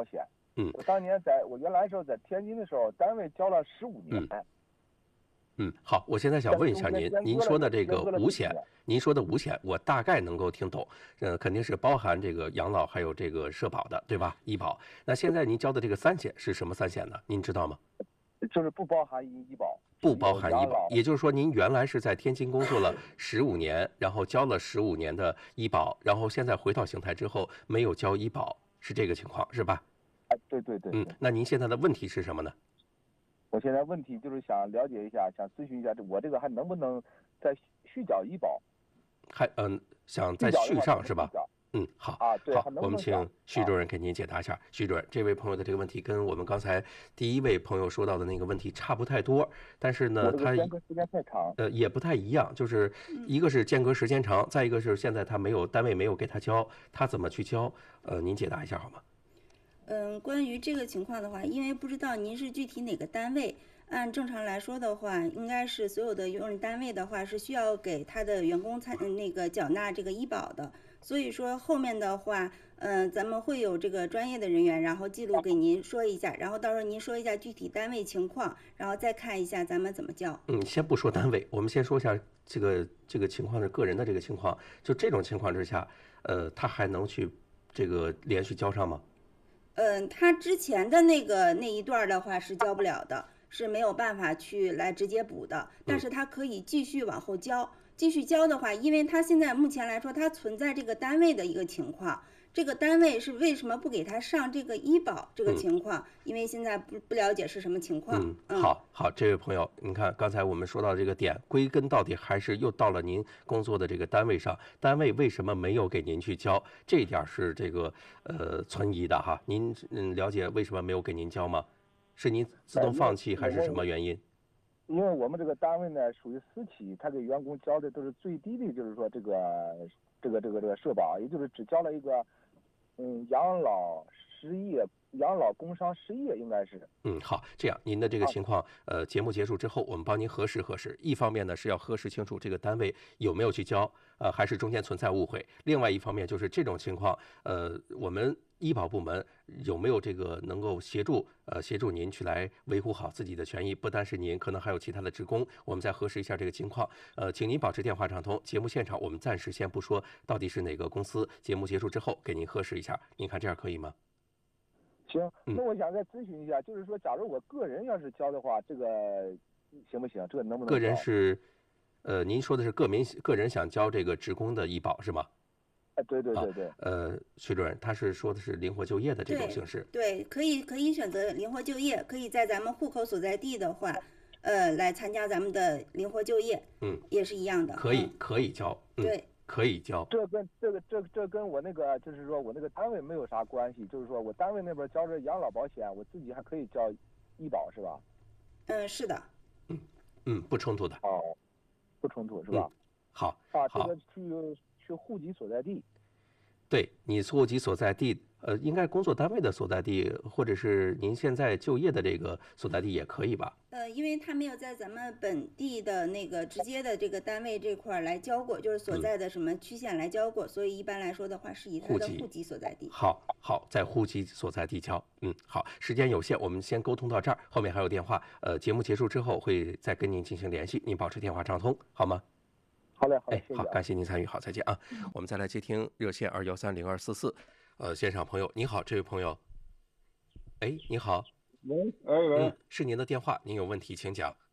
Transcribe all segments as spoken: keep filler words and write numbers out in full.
保险。 嗯， 我当年在我原来时候在天津的时候，单位交了十五年。 嗯嗯，好，我现在想问一下您，您说的这个五险，您说的五险，我大概能够听懂，呃，肯定是包含这个养老还有这个社保的，对吧？医保。那现在您交的这个三险是什么三险呢？您知道吗？ 就是不包含医医保， 不包含医保，也就是说您原来是在天津工作了十五年，然后交了十五年的医保，然后现在回到邢台之后没有交医保，是这个情况是吧？ 哎，对对对。 嗯，那您现在的问题是什么呢？ 我现在问题就是想了解一下，想咨询一下，我这个还能不能再续缴医保？ 还嗯，想再续上是吧？嗯，好啊，对， 好，我们请徐主任给您解答一下。徐主任，这位朋友的这个问题跟我们刚才第一位朋友说到的那个问题差不太多，但是呢，他间隔时间太长， 呃，也不太一样，就是一个是间隔时间长，再一个是现在他没有单位没有给他交，他怎么去交？呃，您解答一下好吗？ 嗯，关于这个情况的话，因为不知道您是具体哪个单位，按正常来说的话，应该是所有的用人单位的话是需要给他的员工参那个缴纳这个医保的。所以说后面的话，嗯、呃，咱们会有这个专业的人员，然后记录给您说一下，然后到时候您说一下具体单位情况，然后再看一下咱们怎么交。 嗯，先不说单位，我们先说一下这个这个情况是个人的这个情况。就这种情况之下，呃，他还能去这个连续交上吗？ 嗯，他之前的那个那一段的话是交不了的，是没有办法去来直接补的，但是他可以继续往后交。嗯，继续交的话，因为他现在目前来说，他存在这个单位的一个情况，这个单位是为什么不给他上这个医保这个情况？嗯、因为现在不不了解是什么情况。 嗯，嗯好好，这位朋友，你看刚才我们说到这个点，归根到底还是又到了您工作的这个单位上，单位为什么没有给您去交？这一点是这个呃存疑的哈。您嗯了解为什么没有给您交吗？是您自动放弃还是什么原因？ 因为我们这个单位呢属于私企，他给员工交的都是最低的，就是说这个这个这个这个社保，也就是只交了一个嗯养老失业、养老工伤失业，应该是。 嗯，好，这样您的这个情况，呃，节目结束之后，我们帮您核实核实。一方面呢是要核实清楚这个单位有没有去交，呃，还是中间存在误会；另外一方面就是这种情况，呃，我们医保部门有没有这个能够协助，呃，协助您去来维护好自己的权益？不单是您，可能还有其他的职工。我们再核实一下这个情况。呃，请您保持电话畅通。节目现场我们暂时先不说到底是哪个公司，节目结束之后给您核实一下。您看这样可以吗？ 行，那我想再咨询一下，嗯、就是说，假如我个人要是交的话，这个行不行？这个能不能？ 个人是，呃，您说的是个民个人想交这个职工的医保是吗？ 哎，对对对对。 啊、呃，徐主任，他是说的是灵活就业的这种形式。 对，对可以可以选择灵活就业，可以在咱们户口所在地的话，呃，来参加咱们的灵活就业， 嗯， 也是一样的。 可以、 嗯、 可以交，嗯、 对。 可以交， 这跟这个这这跟我那个就是说我那个单位没有啥关系，就是说我单位那边交着养老保险，我自己还可以交医保是吧？ 嗯，是的。 嗯嗯，不冲突的。 哦，不冲突是吧？ 嗯、好。 啊，这个去去户籍所在地。 对，你户籍所在地，呃，应该工作单位的所在地，或者是您现在就业的这个所在地也可以吧？ 呃，因为他没有在咱们本地的那个直接的这个单位这块来交过，就是所在的什么区县来交过，嗯、所以一般来说的话是以他的户籍所在地。 好，好，在户籍所在地交。嗯，好，时间有限，我们先沟通到这儿，后面还有电话，呃，节目结束之后会再跟您进行联系，您保持电话畅通，好吗？ 好嘞，好嘞，哎，好，感谢您参与，好，再见啊。嗯、我们再来接听热线二幺三零二四四，呃，线上朋友，你好，这位朋友，哎，你好， 喂，哎喂、 嗯，是您的电话，您有问题请讲。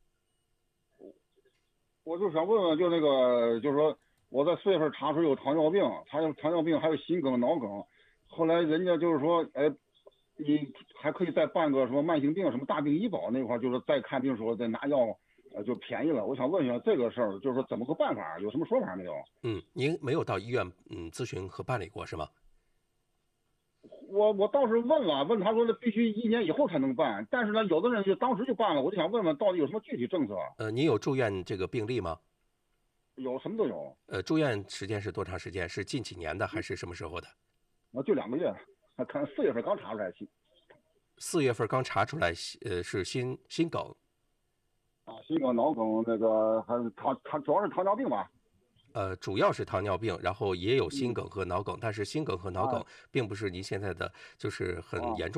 我就想问问，就那个，就是说我在四月份查出有糖尿病，还有糖尿病，还有心梗、脑梗，后来人家就是说，哎，你还可以再办个什么慢性病、什么大病医保那块，就是再看病时候再拿药。呃，就便宜了。我想问一下这个事儿，就是说怎么个办法？有什么说法没有？ 嗯，您没有到医院嗯咨询和办理过是吗？ 我我倒是问了，问他说那必须一年以后才能办，但是呢，有的人就当时就办了。我就想问问，到底有什么具体政策？ 呃，您有住院这个病例吗？ 有，什么都有。 呃，住院时间是多长时间？是近几年的还是什么时候的？ 啊，就两个月，看四月份刚查出来。 四月份刚查出来，呃，是心心梗。 啊，心梗、脑梗，那个还是糖糖，主要是糖尿病吧？ 呃，主要是糖尿病，然后也有心梗和脑梗，嗯、但是心梗和脑梗并不是您现在的就是很严重。